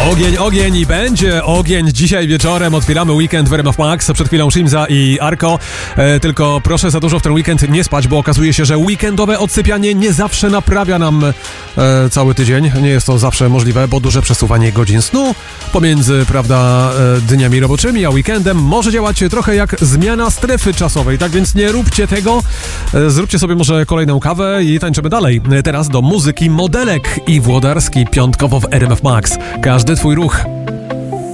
Ogień i będzie ogień. Dzisiaj wieczorem otwieramy weekend w RMF Max. Przed chwilą Shimza i Arko. Tylko proszę za dużo w ten weekend nie spać, bo okazuje się, że weekendowe odsypianie nie zawsze naprawia nam cały tydzień. Nie jest to zawsze możliwe, bo duże przesuwanie godzin snu pomiędzy, prawda, dniami roboczymi a weekendem może działać trochę jak zmiana strefy czasowej. Tak więc nie róbcie tego. Zróbcie sobie może kolejną kawę i tańczymy dalej. Teraz do muzyki Modelek i Włodarski piątkowo w RMF Max. Każdy twój ruch.